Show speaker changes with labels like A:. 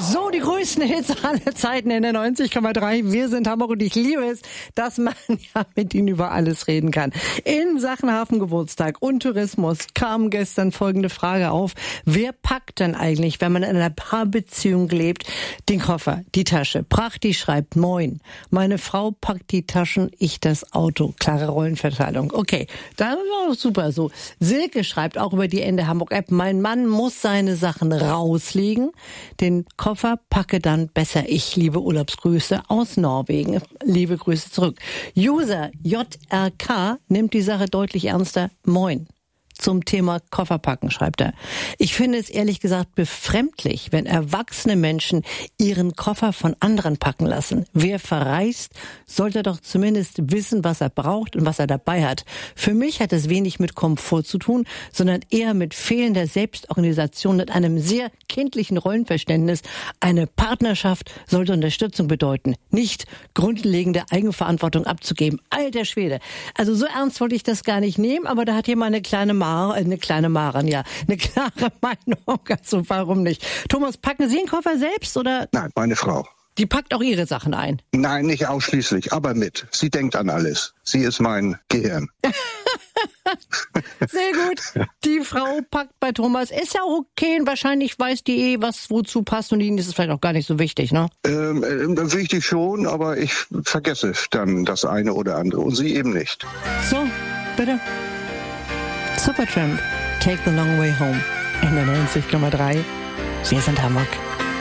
A: So, die größten Hits aller Zeiten in der 90,3. Wir sind Hamburg und ich liebe es, dass man ja mit ihnen über alles reden kann. In Sachen Hafengeburtstag und Tourismus kam gestern folgende Frage auf. Wer packt denn eigentlich, wenn man in einer Paarbeziehung lebt, den Koffer, die Tasche? Prachti schreibt, moin. Meine Frau packt die Taschen, ich das Auto. Klare Rollenverteilung. Okay, das war auch super so. Silke schreibt auch über die Ende Hamburg-App, mein Mann muss seine Sachen rauslegen. Den Koffer packe dann besser ich. Liebe Urlaubsgrüße aus Norwegen. Liebe Grüße zurück. User JRK nimmt die Sache deutlich ernster. Moin. Zum Thema Kofferpacken, schreibt er. Ich finde es ehrlich gesagt befremdlich, wenn erwachsene Menschen ihren Koffer von anderen packen lassen. Wer verreist, sollte doch zumindest wissen, was er braucht und was er dabei hat. Für mich hat es wenig mit Komfort zu tun, sondern eher mit fehlender Selbstorganisation und einem sehr kindlichen Rollenverständnis. Eine Partnerschaft sollte Unterstützung bedeuten, nicht grundlegende Eigenverantwortung abzugeben. Alter Schwede. Also so ernst wollte ich das gar nicht nehmen, aber da hat jemand eine klare Meinung, also warum nicht? Thomas, packen Sie den Koffer selbst oder?
B: Nein, meine Frau.
A: Die packt auch ihre Sachen ein?
B: Nein, nicht ausschließlich, aber mit. Sie denkt an alles. Sie ist mein Gehirn.
A: Sehr gut. Die Frau packt bei Thomas. Ist ja okay, wahrscheinlich weiß die was wozu passt und ihnen ist es vielleicht auch gar nicht so wichtig, ne?
B: Wichtig schon, aber ich vergesse dann das eine oder andere und sie eben nicht.
A: So, bitte. Supertramp, Take the Long Way Home in der 90,3. Wir sind Hamburg.